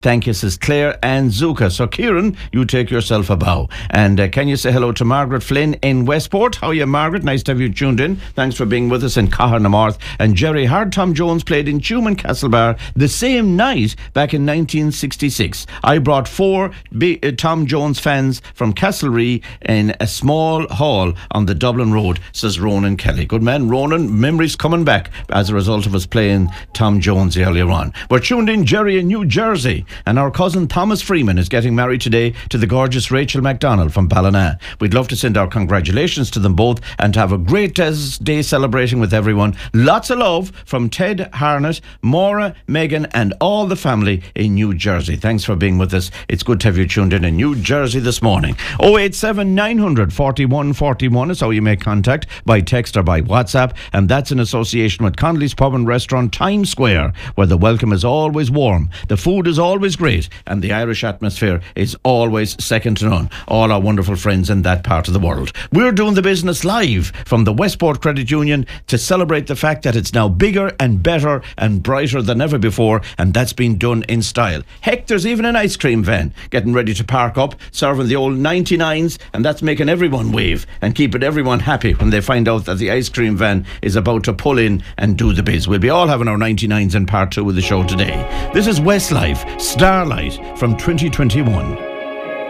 Thank you, says Claire and Zuka. So, Kieran, you take yourself a bow. And can you say hello to Margaret Flynn in Westport? How are you, Margaret? Nice to have you tuned in. Thanks for being with us in Cahernamarth. And Jerry Hard Tom Jones played in Tuman Castlebar the same night back in 1966. I brought four Tom Jones fans from Castlereagh in a small hall on the Dublin Road, says Ronan Kelly. Good man, Ronan. Memories coming back as a result of us playing Tom Jones earlier on. We're tuned in, Jerry, in New Jersey. And our cousin Thomas Freeman is getting married today to the gorgeous Rachel MacDonald from Ballina. We'd love to send our congratulations to them both and to have a great day celebrating with everyone. Lots of love from Ted Harnett, Maura, Megan and all the family in New Jersey. Thanks for being with us. It's good to have you tuned in New Jersey this morning. 087 900 41 41 is how you make contact by text or by WhatsApp, and that's in association with Connolly's Pub and Restaurant, Times Square, where the welcome is always warm, the food is always great, and the Irish atmosphere is always second to none. All our wonderful friends in that part of the world. We're doing the business live from the Westport Credit Union to celebrate the fact that it's now bigger and better and brighter than ever before, and that's been done in style. Heck, there's even an ice cream van getting ready to park up, serving the old 99s, and that's making everyone wave and keeping everyone happy when they find out that the ice cream van is about to pull in and do the biz. We'll be all having our 99s in part 2 of the show today. This is Westlife, Starlight from 2021.